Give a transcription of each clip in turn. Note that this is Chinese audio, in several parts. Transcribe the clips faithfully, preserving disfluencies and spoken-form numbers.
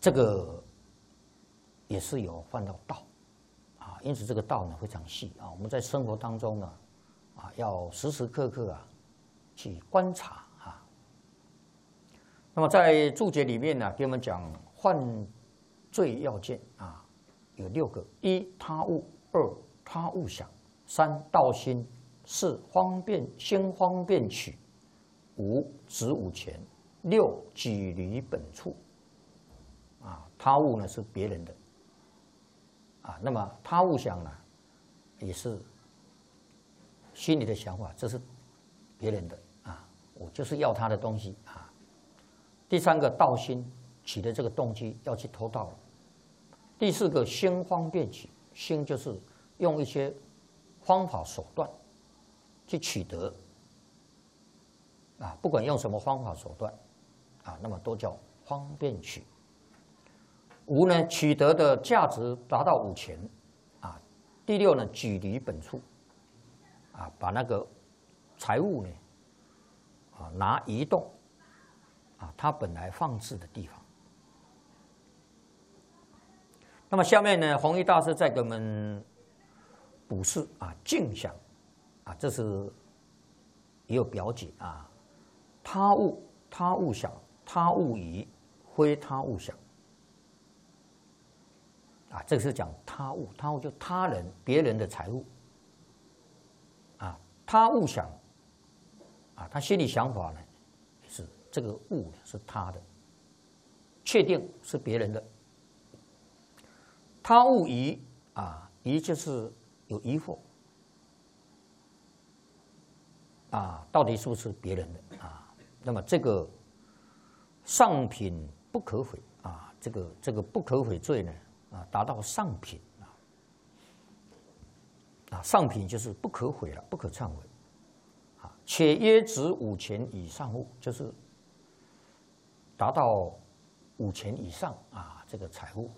这个也是有犯到道啊，因此这个道呢非常细啊。我们在生活当中呢啊，要时时刻刻啊去观察啊。那么在注解里面呢，给我们讲犯罪要件啊，有六个：一他物，二他物想，三道心，四方便心方便取，五子午前，六己离本处。啊，他物呢是别人的，啊，那么他物想呢，也是心里的想法，这是别人的啊，我就是要他的东西啊。第三个道心起的这个动机要去偷盗了。第四个心方便取，心就是用一些方法手段去取得，啊，不管用什么方法手段，啊，那么都叫方便取。五呢，取得的价值达到五钱，啊，第六呢，己离本处，啊，把那个财物呢，啊，拿移动，啊，它本来放置的地方。那么下面呢，弘一大师再给我们补释啊，净想，啊，这是也有表解啊，他物他物想，他物疑，非他物想。啊，这个是讲他物，他物就他人、别人的财物。啊，他物想，啊，他心里想法呢，是这个物是他的，确定是别人的。他物疑，啊，疑就是有疑惑，啊，到底是不是别人的啊？那么这个上品不可悔啊，这个这个不可悔罪呢？啊，达到上品啊，啊，上品就是不可悔了，不可忏悔，啊，且约值五钱以上物，就是达到五钱以上啊，这个财物，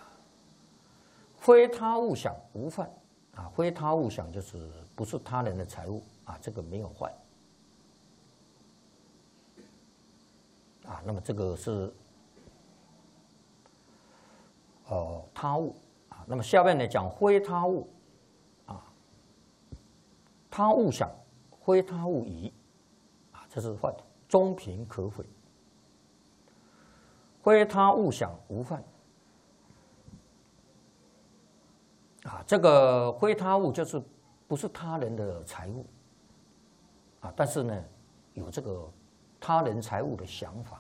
非他物想无犯，啊，非他物想就是不是他人的财物啊，这个没有犯，啊，那么这个是。哦，他物啊，那么下面呢讲非他物啊，他物想，非他物疑啊，这是犯中品可悔。非他物想无犯啊，这个非他物就是不是他人的财物啊，但是呢有这个他人财物的想法。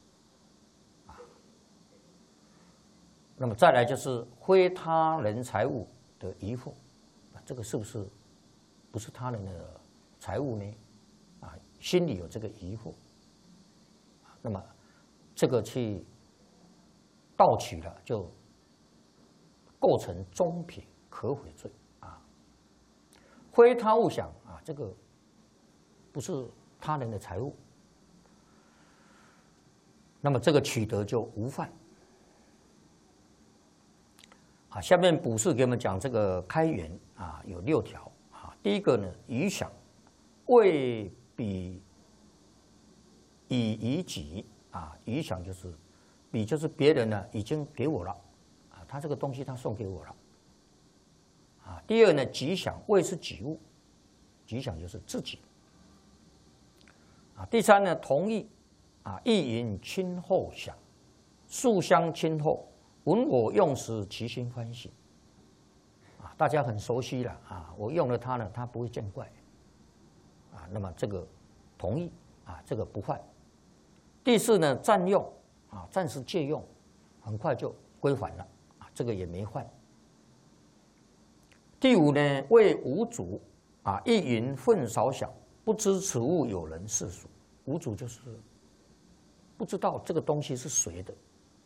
那么再来就是非他人财物的疑惑，这个是不是不是他人的财物呢？啊，心里有这个疑惑，那么这个去盗取了，就构成中品可悔罪啊。非他物想啊，这个不是他人的财物，那么这个取得就无犯。啊，下面补释给我们讲这个开源啊，有六条啊。第一个呢，余想未比以遗己啊，余想就是比就是别人呢已经给我了啊，他这个东西他送给我了啊。第二呢，己想未是己物，己想就是自己啊。第三呢，同意啊，意淫亲厚想，素相亲厚。闻我用时，其心欢喜。啊，大家很熟悉了啊。我用了它呢，它不会见怪。啊，那么这个同意啊，这个不犯。第四呢，占用啊，暂时借用，很快就归还了啊，这个也没犯。第五呢，为无主啊，一云愤少想，不知此物有人是属。无主就是不知道这个东西是谁的。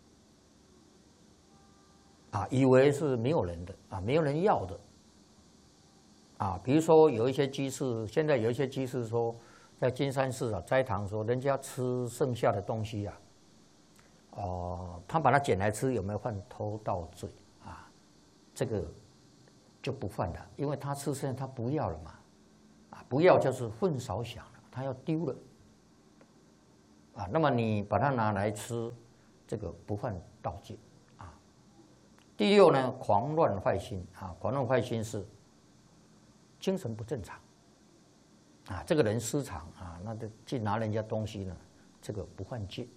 啊，以为是没有人的啊，没有人要的啊。比如说有一些居士，现在有一些居士说，在金山寺啊斋堂说，人家吃剩下的东西啊，哦、呃，他把它捡来吃，有没有犯偷盗罪啊？这个就不犯了，因为他吃剩他不要了嘛，啊，不要就是混少想了，他要丢了啊。那么你把它拿来吃， 这个不犯道戒啊。第六呢，狂乱坏心啊，狂乱坏心是精神不正常啊，这个人失常啊，那就去拿人家东西呢，这个不犯戒。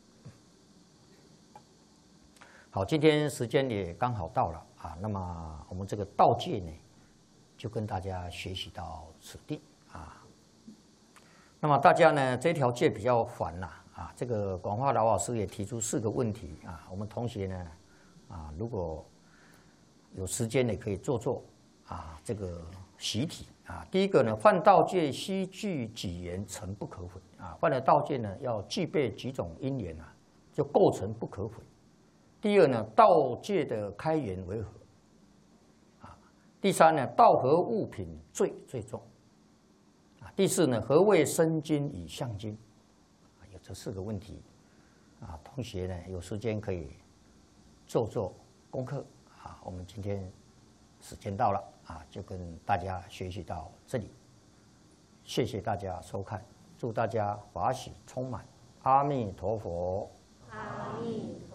好，今天时间也刚好到了啊，那么我们这个道戒呢，就跟大家学习到此地啊。那么大家呢，这条戒比较烦呐啊，这个广化老老师也提出四个问题啊，我们同学呢啊，如果有时间呢，可以做做啊这个习题啊。第一个呢，犯道戒须具几缘成不可毁啊，犯了道戒呢，要具备几种因缘啊，就构成不可毁。第二呢，道戒的开源为何？啊，第三呢，道和物品最最重。啊，第四呢，何谓身经与相经？啊，有这四个问题，啊，同学呢有时间可以做做功课。啊，我们今天时间到了，啊，就跟大家学习到这里。谢谢大家收看，祝大家法喜充满，阿弥陀佛。 阿弥。